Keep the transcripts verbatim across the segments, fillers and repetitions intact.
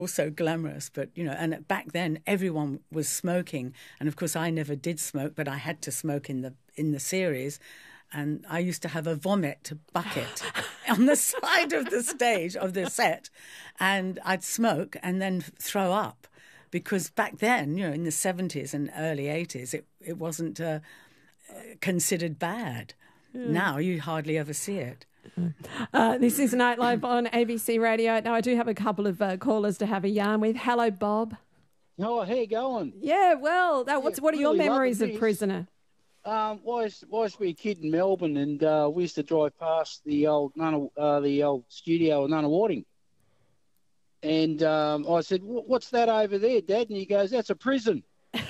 also glamorous, but, you know, and back then everyone was smoking. And, of course, I never did smoke, but I had to smoke in the in the series. And I used to have a vomit bucket on the side of the stage, of the set, and I'd smoke and then throw up. Because back then, you know, in the seventies and early eighties, it, it wasn't uh, considered bad. Mm. Now you hardly ever see it. Uh, this is Nightlife on A B C Radio. Now, I do have a couple of uh, callers to have a yarn with. Hello, Bob. Oh, how you going? Yeah, well, that, what's, yeah, what are really your memories of this. Prisoner? Um, well, I used, well, I used to be a kid in Melbourne, and uh, we used to drive past the old Nunna, uh, the old studio of Nunawading. And um, I said, "What's that over there, Dad?" And he goes, "That's a prison."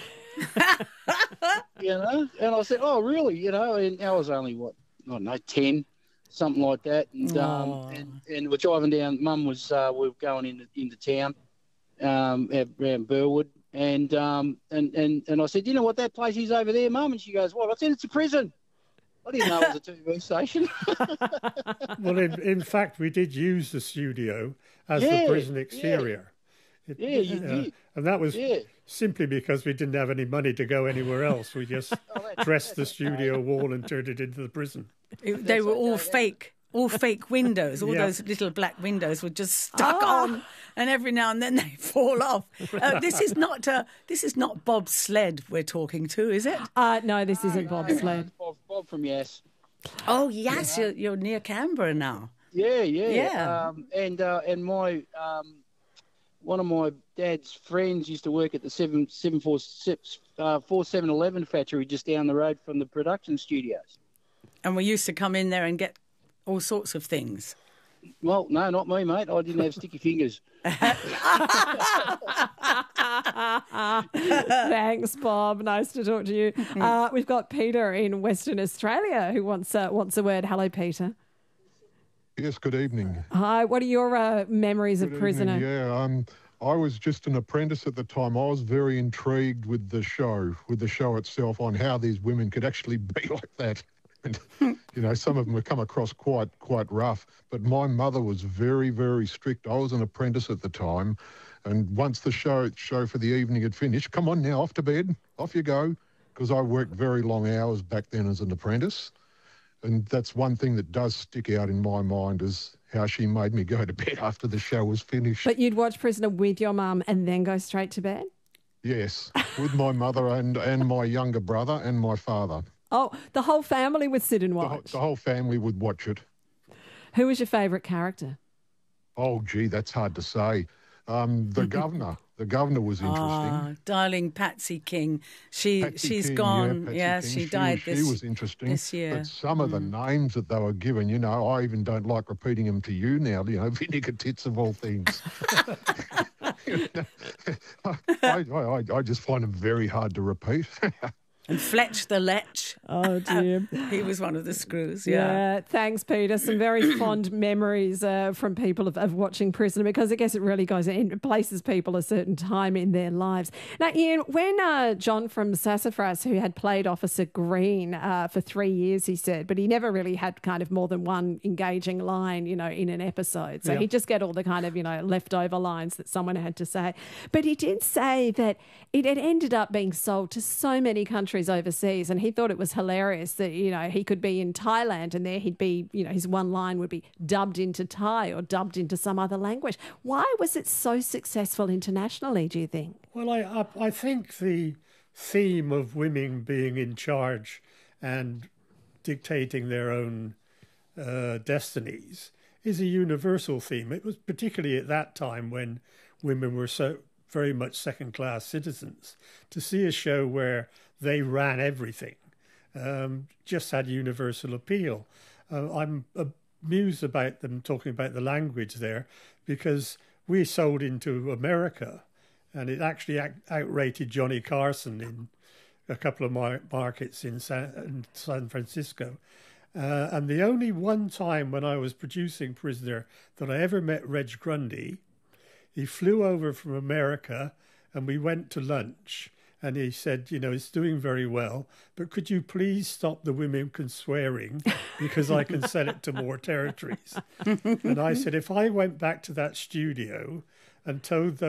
You know, and I said, "Oh, really?" You know, and I was only what I don't know, ten, something like that. And um, and, and we're driving down. Mum was uh, we were going into into town, um, around Burwood, and um, and and and I said, "You know what that place is over there, Mum?" And she goes, "What?" I said, "It's a prison." I didn't know it was a T V station. Well, in, in fact, we did use the studio as yeah, the prison exterior. Yeah, it, yeah you uh, did. And that was yeah. simply because we didn't have any money to go anywhere else. We just oh, dressed the studio okay. wall and turned it into the prison. It, they were all okay, fake. All fake windows, all yeah. those little black windows were just stuck oh. on, and every now and then they fall off. Uh, this is not uh, this is not Bob Sled we're talking to, is it? Uh, no, this isn't no, Bob no, Sled. Bob, Bob from Yass. Oh, yes, yeah. you're, you're near Canberra now. Yeah, yeah, yeah. Um, and uh, and my um, one of my dad's friends used to work at the seven seven four six uh, four seven eleven factory just down the road from the production studios. And we used to come in there and get all sorts of things. Well, no, not me, mate. I didn't have sticky fingers. Thanks, Bob. Nice to talk to you. Uh, we've got Peter in Western Australia who wants uh, wants a word. Hello, Peter. Yes, good evening. Hi. What are your uh, memories good of Prisoner? Evening. Yeah, um, I was just an apprentice at the time. I was very intrigued with the show, with the show itself, on how these women could actually be like that. And, you know, some of them have come across quite quite rough. But my mother was very, very strict. I was an apprentice at the time. And once the show show for the evening had finished, come on now, off to bed, off you go. Because I worked very long hours back then as an apprentice. And that's one thing that does stick out in my mind, is how she made me go to bed after the show was finished. But you'd watch Prisoner with your mum and then go straight to bed? Yes, with my mother and, and my younger brother and my father. Oh, the whole family would sit and watch? The, the whole family would watch it. Who was your favourite character? Oh, gee, that's hard to say. Um, the governor. The governor was interesting. Oh, darling Patsy King. She Patsy she's King, gone. Yeah, yes, King. she, she died was, this She was interesting. This year. But some of mm. the names that they were given, you know, I even don't like repeating them to you now. You know, Vinegar Tits of all things. I, I, I just find them very hard to repeat. And Fletch the Lech. Oh, dear. He was one of the screws, yeah. Yeah, thanks, Peter. Some very fond memories uh, from people of, of watching Prisoner, because I guess it really goes in places people a certain time in their lives. Now, Ian, when uh, John from Sassafras, who had played Officer Green uh, for three years, he said, but he never really had kind of more than one engaging line, you know, in an episode. So yeah. he'd just get all the kind of, you know, leftover lines that someone had to say. But he did say that it had ended up being sold to so many countries overseas, and he thought it was hilarious that, you know, he could be in Thailand and there he'd be, you know, his one line would be dubbed into Thai or dubbed into some other language. Why was it so successful internationally, do you think? Well, I I, I think the theme of women being in charge and dictating their own uh, destinies is a universal theme. It was particularly at that time when women were so very much second-class citizens. To see a show where they ran everything um, just had universal appeal. Uh, I'm amused about them talking about the language there, because we sold into America and it actually out- outrated Johnny Carson in a couple of mar- markets in San, in San Francisco. Uh, and the only one time when I was producing Prisoner that I ever met Reg Grundy, he flew over from America and we went to lunch. And he said, you know, it's doing very well, but could you please stop the women from swearing, because I can sell it to more territories. And I said, if I went back to that studio and told